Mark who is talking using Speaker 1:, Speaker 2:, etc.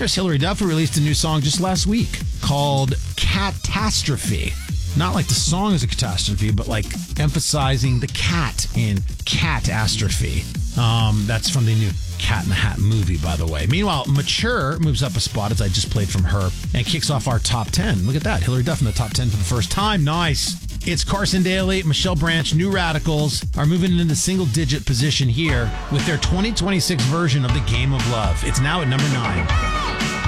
Speaker 1: Actress Hilary Duff released a new song just last week called Catastrophe. Not like the song is a catastrophe, but like emphasizing the cat in catastrophe. That's from the new Cat in the Hat movie, by the way. Meanwhile, Mature moves up a spot, as I just played from her, and kicks off our top 10. Look at that. Hilary Duff in the top 10 for the first time. Nice. It's Carson Daly, Michelle Branch, New Radicals are moving into single-digit position here with their 2026 version of The Game of Love. It's now at number 9.